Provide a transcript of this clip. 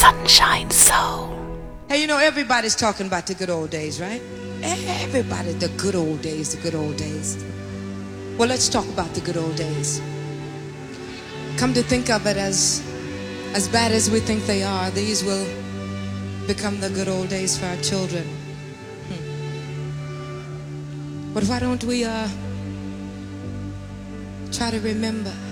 Sunshine Soul. Hey, you know, everybody's talking about the good old days, right? Everybody, the good old days, the good old days. Well, let's talk about the good old days. Come to think of it, as bad as we think they are, these will become the good old days for our children. But why don't we try to remember